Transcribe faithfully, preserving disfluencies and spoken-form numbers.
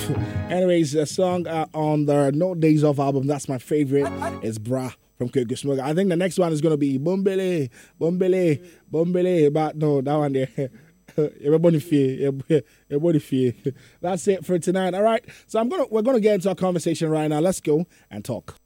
Anyways, a song uh, on the No Days Off album, that's my favorite, is Bra from Kweku Smoke. I think the next one is going to be Bombele, Bombele, Bombele, but no, that one there. Everybody fear, everybody fear. That's it for tonight. All right, so I'm gonna we're gonna get into our conversation right now. Let's go and talk.